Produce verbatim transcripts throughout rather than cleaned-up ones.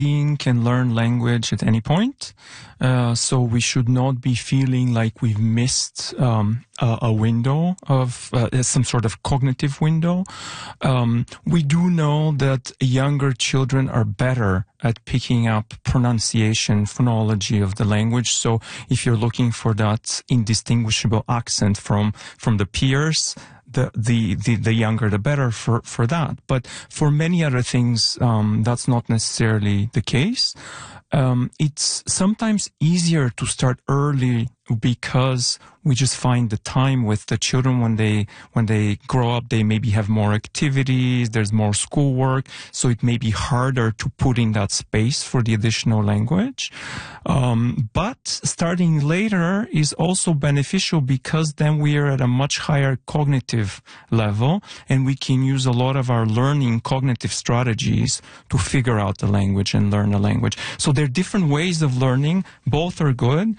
being can learn language at any point. Uh, so we should not be feeling like we've missed um, a, a window of uh, some sort of cognitive window. Um, we do know that younger children are better at picking up pronunciation, phonology of the language. So if you're looking for that indistinguishable accent from from the peers, The, the, the, the younger, the better for, for that. But for many other things, um, that's not necessarily the case. Um, it's sometimes easier to start early because we just find the time with the children when they, when they grow up, they maybe have more activities, there's more schoolwork, so it may be harder to put in that space for the additional language. Um, but starting later is also beneficial because then we are at a much higher cognitive level and we can use a lot of our learning cognitive strategies to figure out the language and learn the language. So there are different ways of learning. Both are good.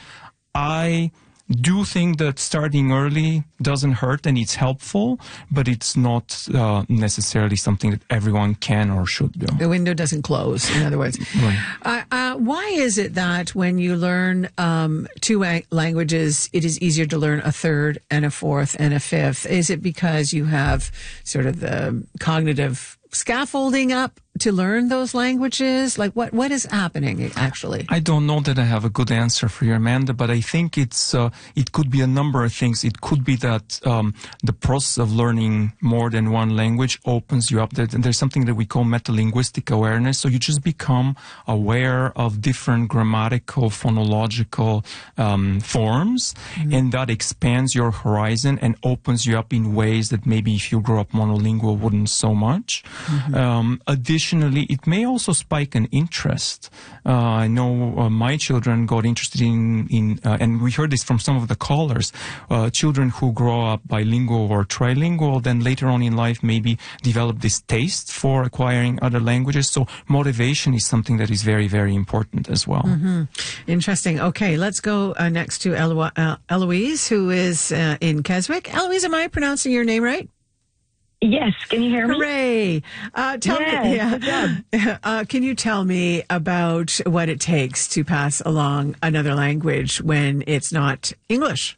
I do think that starting early doesn't hurt and it's helpful, but it's not uh, necessarily something that everyone can or should do. The window doesn't close, in other words. Right. Uh, uh, why is it that when you learn um, two languages, it is easier to learn a third and a fourth and a fifth? Is it because you have sort of the cognitive scaffolding up to learn those languages? Like what, what is happening actually? I don't know that I have a good answer for you, Amanda, but I think it's, uh, it could be a number of things. It could be that, um, the process of learning more than one language opens you up. And there's something that we call metalinguistic awareness. So you just become aware of different grammatical, phonological, um, forms. Mm-hmm. And that expands your horizon and opens you up in ways that maybe if you grow up monolingual wouldn't so much. Mm-hmm. Um, additionally, it may also spike an interest. Uh, I know uh, my children got interested in, in uh, and we heard this from some of the callers, uh, children who grow up bilingual or trilingual, then later on in life maybe develop this taste for acquiring other languages. So motivation is something that is very, very important as well. Mm-hmm. Interesting. Okay, let's go uh, next to Elo- uh, Eloise, who is uh, in Keswick. Eloise, am I pronouncing your name right? Yes, can you hear me? Hooray! Uh, tell yes, me, yeah. Good job. Uh, can you tell me about what it takes to pass along another language when it's not English?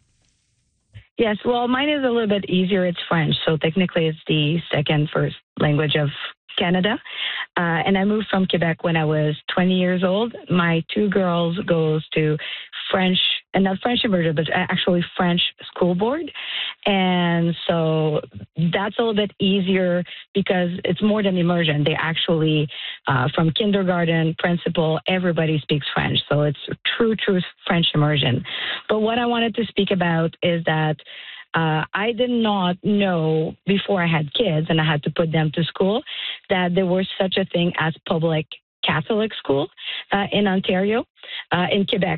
Yes, well, mine is a little bit easier. It's French, so technically it's the second first language of Canada. Uh, and I moved from Quebec when I was twenty years old. My two girls goes to French, and not French immersion, but actually French school board. And so that's a little bit easier because it's more than immersion. They actually, uh, from kindergarten, principal, everybody speaks French. So it's true, true French immersion. But what I wanted to speak about is that Uh, I did not know before I had kids and I had to put them to school that there was such a thing as public Catholic school uh, in Ontario. Uh, in Quebec,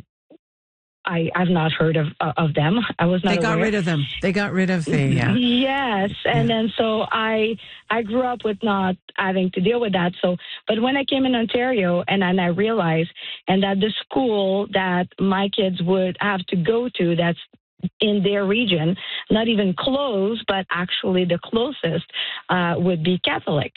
I, I've not heard of uh, of them. I was not They got aware. rid of them. They got rid of the, yeah. Yes. And yeah. then so I I grew up with not having to deal with that. So, but when I came in Ontario and then I realized and that the school that my kids would have to go to, that's in their region, not even close, but actually the closest uh, would be Catholic.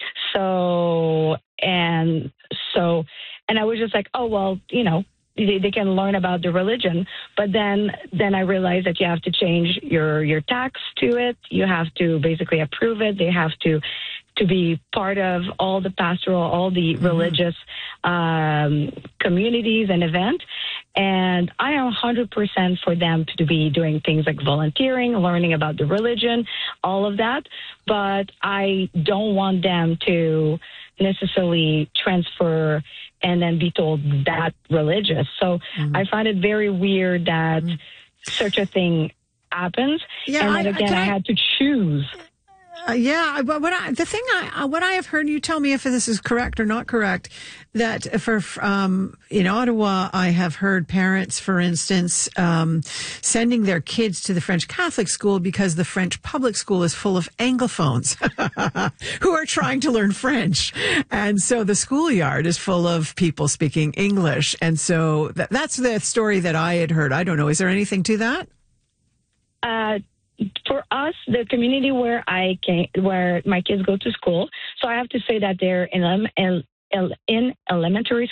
So, and so, and I was just like, oh, well, you know, they, they can learn about the religion. But then, then I realized that you have to change your, your tax to it. You have to basically approve it. They have to, to be part of all the pastoral, all the mm-hmm. religious um, communities and events. And I am one hundred percent for them to be doing things like volunteering, learning about the religion, all of that. But I don't want them to necessarily transfer and then be told that religious. So mm-hmm. I find it very weird that mm-hmm. such a thing happens. Yeah, and then I, again, I, I had to choose. Uh, yeah, but what I, the thing I, what I have heard, you tell me if this is correct or not correct, that for, um, in Ottawa, I have heard parents, for instance, um, sending their kids to the French Catholic school because the French public school is full of Anglophones who are trying to learn French. And so the schoolyard is full of people speaking English. And so th- that's the story that I had heard. I don't know. Is there anything to that? Uh, For us, the community where I came, where my kids go to school, so I have to say that they're in el- in elementary